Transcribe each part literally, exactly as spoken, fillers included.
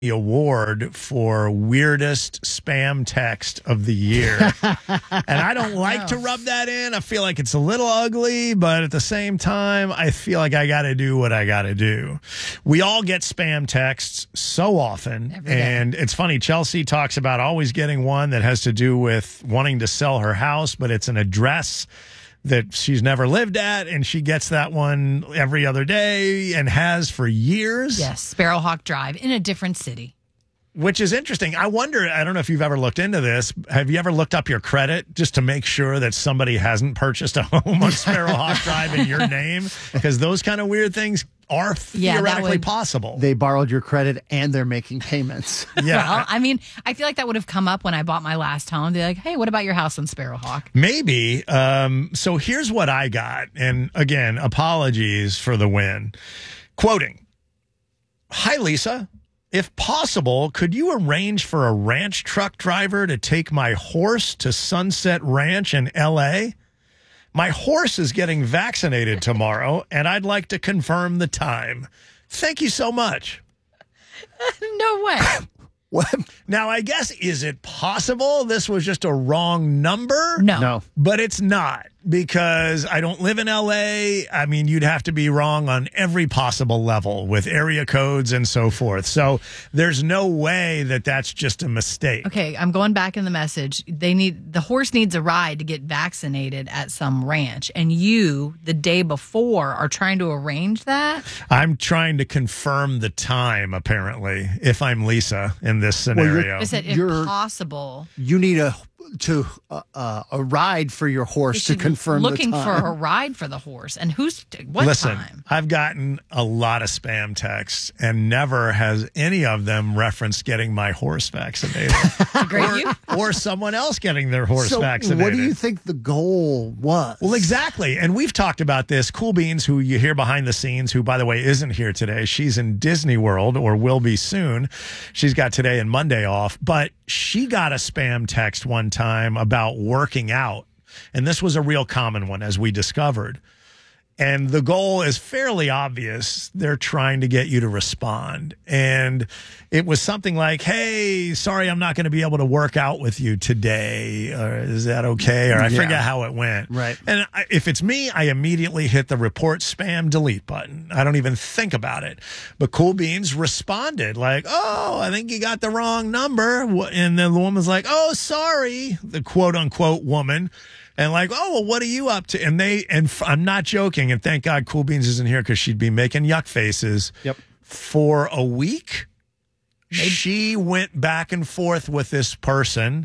the award for weirdest spam text of the year. And I don't like to rub that in. I feel like it's a little ugly, but at the same time, I feel like I got to do what I got to do. We all get spam texts so often. And it's funny, Chelsea talks about always getting one that has to do with wanting to sell her house, but it's an address that she's never lived at, and she gets that one every other day and has for years. Yes, Sparrowhawk Drive in a different city. Which is interesting. I wonder, I don't know if you've ever looked into this. Have you ever looked up your credit just to make sure that somebody hasn't purchased a home on Sparrowhawk Drive in your name? Because those kind of weird things are Yeah, that theoretically would- possible. They borrowed your credit and they're making payments. Yeah. Well, I mean, I feel like that would have come up when I bought my last home. They're like, hey, what about your house on Sparrowhawk? Maybe. Um, so here's what I got. And again, apologies for the win. Quoting, "Hi, Lisa. If possible, could you arrange for a ranch truck driver to take my horse to Sunset Ranch in L A? My horse is getting vaccinated tomorrow, and I'd like to confirm the time. Thank you so much." No way. What? Now, I guess, is it possible this was just a wrong number? No. No. But it's not, because I don't live in L A. I mean, you'd have to be wrong on every possible level with area codes and so forth. So there's no way that that's just a mistake. Okay, I'm going back in the message. They need the horse needs a ride to get vaccinated at some ranch, and you, the day before, are trying to arrange that. I'm trying to confirm the time, apparently, if I'm Lisa in this you're- scenario. I said, if You're- possible, You need a to uh, uh, a ride for your horse to she's confirm looking the for time. a ride for the horse, and who's what Listen, time? I've gotten a lot of spam texts, and never has any of them referenced getting my horse vaccinated. Great, or, you. or someone else getting their horse So vaccinated. what do you think the goal was? Well, exactly. And we've talked about this. Cool Beans, who you hear behind the scenes, who, by the way, isn't here today. She's in Disney World, or will be soon. She's got today and Monday off. But she got a spam text one time about working out. And this was a real common one, as we discovered. And the goal is fairly obvious. They're trying to get you to respond. And it was something like, hey, sorry, I'm not going to be able to work out with you today. Or is that okay? Or I Yeah. forget how it went. Right. And I, if it's me, I immediately hit the report spam delete button. I don't even think about it. But Cool Beans responded like, oh, I think you got the wrong number. And then the woman's like, oh, sorry, the quote unquote woman. And like, oh, well, what are you up to? And they, and f- I'm not joking. And thank God Cool Beans isn't here, because she'd be making yuck faces. Yep. For a week, she went back and forth with this person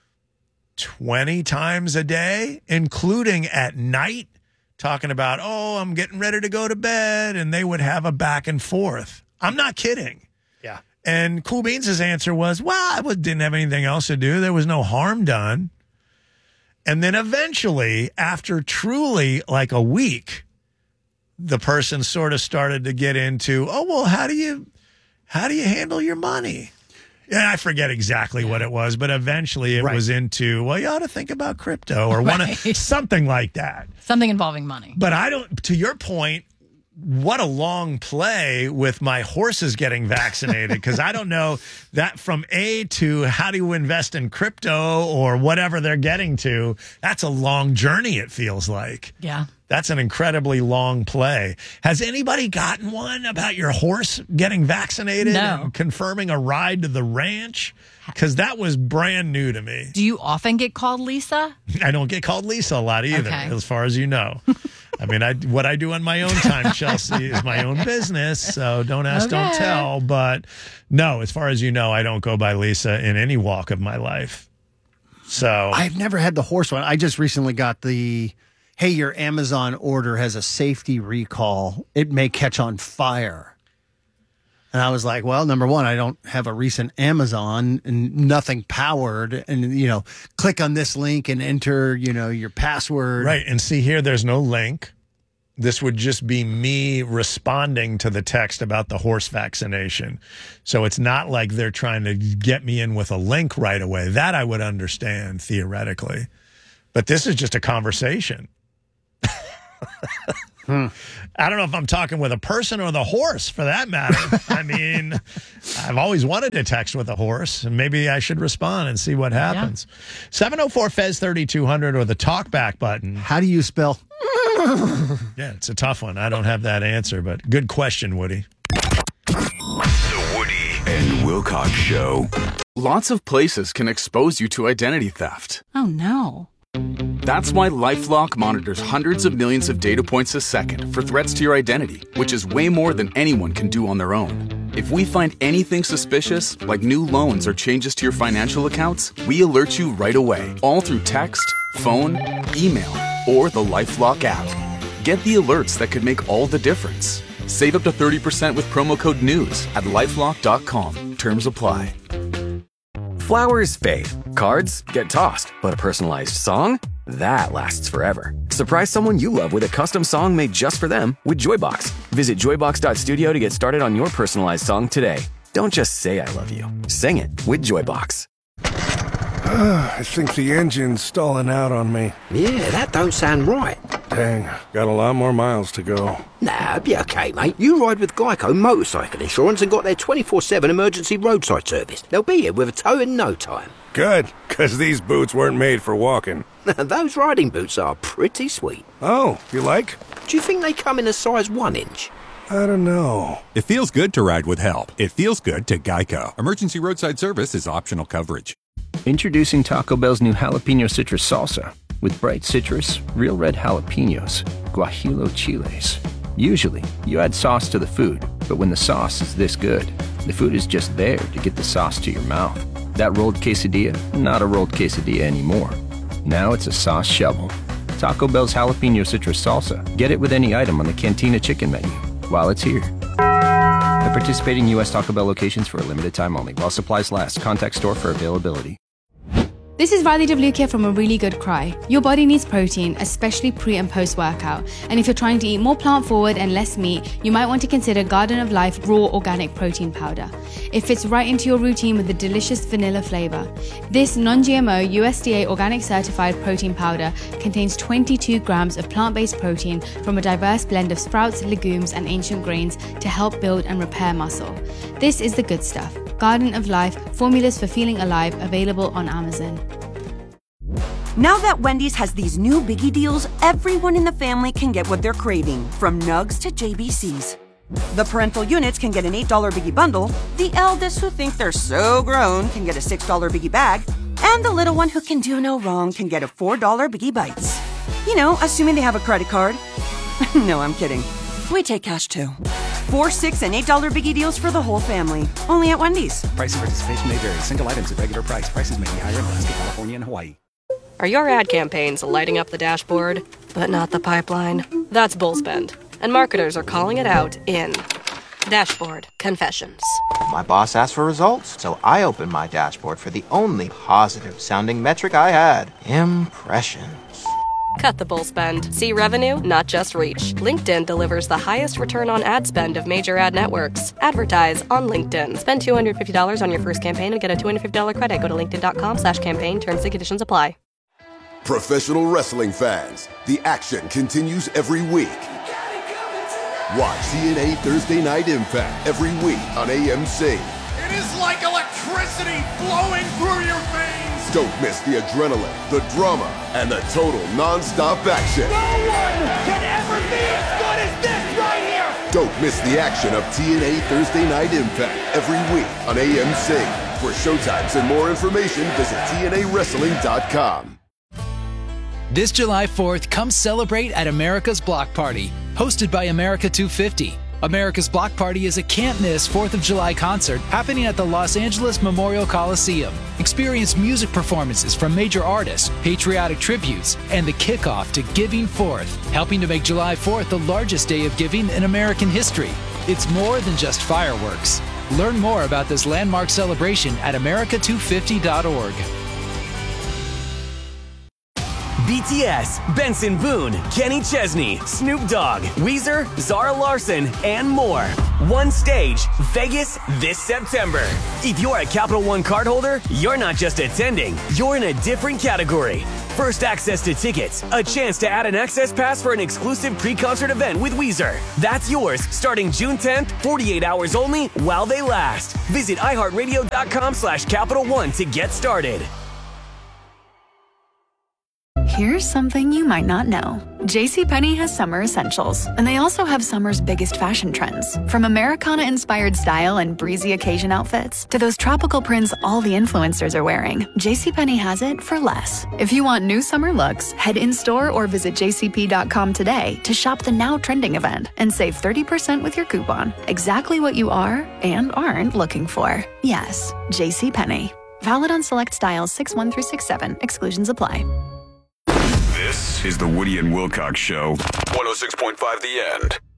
twenty times a day, including at night, talking about, oh, I'm getting ready to go to bed. And they would have a back and forth. I'm not kidding. Yeah. And Cool Beans' answer was, well, I was- didn't have anything else to do. There was no harm done. And then eventually, after truly like a week, the person sort of started to get into, oh, well, how do you, how do you handle your money? And I forget exactly what it was, but eventually it Right. was into, well, you ought to think about crypto or one of, Right. something like that. Something involving money. But I don't, to your point, what a long play with my horses getting vaccinated, because I don't know that from A to how do you invest in crypto or whatever they're getting to. That's a long journey, it feels like. Yeah. That's an incredibly long play. Has anybody gotten one about your horse getting vaccinated No. and confirming a ride to the ranch? Because that was brand new to me. Do you often get called Lisa? I don't get called Lisa a lot either, Okay. as far as you know. I mean, I what I do on my own time, Chelsea, is my own business. So don't ask, don't Okay. tell. But no, as far as you know, I don't go by Lisa in any walk of my life. So I've never had the horse one. I just recently got the, hey, your Amazon order has a safety recall. It may catch on fire. And I was like, well, number one, I don't have a recent Amazon and nothing powered. And, you know, click on this link and enter, you know, your password. right, and see here, there's no link. This would just be me responding to the text about the horse vaccination. So it's not like they're trying to get me in with a link right away. That I would understand theoretically. But this is just a conversation. Hmm. I don't know if I'm talking with a person or the horse, for that matter. I mean, I've always wanted to text with a horse, and maybe I should respond and see what happens. Yeah. seven oh four Fez thirty-two hundred or the talkback button. How do you spell? Yeah, it's a tough one. I don't have that answer, but good question, Woody. The Woody and Wilcox Show. Lots of places can expose you to identity theft. Oh, no. That's why LifeLock monitors hundreds of millions of data points a second for threats to your identity, which is way more than anyone can do on their own. If we find anything suspicious, like new loans or changes to your financial accounts, we alert you right away, all through text, phone, email, or the LifeLock app. Get the alerts that could make all the difference. Save up to thirty percent with promo code NEWS at lifelock dot com. Terms apply. Flowers fade. Cards get tossed. But a personalized song? That lasts forever. Surprise someone you love with a custom song made just for them with Joybox. Visit joybox dot studio to get started on your personalized song today. Don't just say I love you. Sing it with Joybox. I think the engine's stalling out on me. Yeah, that don't sound right. Dang, got a lot more miles to go. Nah, be okay, mate. You ride with Geico Motorcycle Insurance and got their twenty-four seven emergency roadside service. They'll be here with a tow in no time. Good, because these boots weren't made for walking. Those riding boots are pretty sweet. Oh, you like? Do you think they come in a size one inch? I don't know. It feels good to ride with help. It feels good to Geico. Emergency roadside service is optional coverage. Introducing Taco Bell's new jalapeno citrus salsa. With bright citrus, real red jalapenos, guajillo chiles. Usually, you add sauce to the food, but when the sauce is this good, the food is just there to get the sauce to your mouth. That rolled quesadilla, not a rolled quesadilla anymore. Now it's a sauce shovel. Taco Bell's jalapeno citrus salsa. Get it with any item on the Cantina chicken menu while it's here. At participating U S Taco Bell locations for a limited time only. While supplies last, contact store for availability. This is Riley DeVlukia from A Really Good Cry. Your body needs protein, especially pre and post workout. And if you're trying to eat more plant forward and less meat, you might want to consider Garden of Life Raw Organic Protein Powder. It fits right into your routine with a delicious vanilla flavor. This non-G M O U S D A organic certified protein powder contains twenty-two grams of plant-based protein from a diverse blend of sprouts, legumes, and ancient grains to help build and repair muscle. This is the good stuff. Garden of Life, formulas for feeling alive, available on Amazon. Now that Wendy's has these new biggie deals, everyone in the family can get what they're craving, from nugs to J B Cs. The parental units can get an eight dollar biggie bundle, the eldest who think they're so grown can get a six dollar biggie bag, and the little one who can do no wrong can get a four dollar biggie bites. You know, assuming they have a credit card. No, I'm kidding. We take cash too. Four, six, and eight dollar biggie deals for the whole family. Only at Wendy's. Price and participation may vary. Single items at regular price. Prices may be higher in Alaska, California, and Hawaii. Are your ad campaigns lighting up the dashboard, but not the pipeline? That's Bullspend, and marketers are calling it out in Dashboard Confessions. My boss asked for results, so I opened my dashboard for the only positive-sounding metric I had: impressions. Cut the bull spend. See revenue, not just reach. LinkedIn delivers the highest return on ad spend of major ad networks. Advertise on LinkedIn. Spend two hundred fifty dollars on your first campaign and get a two hundred fifty dollars credit. Go to linkedin.com slash campaign. Terms and conditions apply. Professional wrestling fans, the action continues every week. Watch T N A Thursday Night Impact every week on A M C. It is like electricity flowing through your veins. Don't miss the adrenaline, the drama, and the total non-stop action. No one can ever be as good as this right here. Don't miss the action of T N A Thursday Night Impact every week on A M C. For showtimes and more information, visit T N A wrestling dot com. This July fourth, come celebrate at America's Block Party, hosted by America two fifty. America's Block Party is a can't-miss fourth of July concert happening at the Los Angeles Memorial Coliseum. Experience music performances from major artists, patriotic tributes, and the kickoff to Giving Fourth, helping to make July fourth the largest day of giving in American history. It's more than just fireworks. Learn more about this landmark celebration at america two fifty dot org. B T S, Benson Boone, Kenny Chesney, Snoop Dogg, Weezer, Zara Larson, and more. One stage, Vegas, this September. If you're a Capital One cardholder, you're not just attending, you're in a different category. First access to tickets, a chance to add an access pass for an exclusive pre-concert event with Weezer. That's yours starting June tenth, forty-eight hours only while they last. Visit iHeartRadio.com slash Capital One to get started. Here's something you might not know. JCPenney has summer essentials, and they also have summer's biggest fashion trends. From Americana-inspired style and breezy occasion outfits to those tropical prints all the influencers are wearing, JCPenney has it for less. If you want new summer looks, head in-store or visit j c p dot com today to shop the now trending event and save thirty percent with your coupon. Exactly what you are and aren't looking for. Yes, JCPenney. Valid on select styles six one through six seven. Exclusions apply. This is the Woody and Wilcox Show. one oh six point five The End.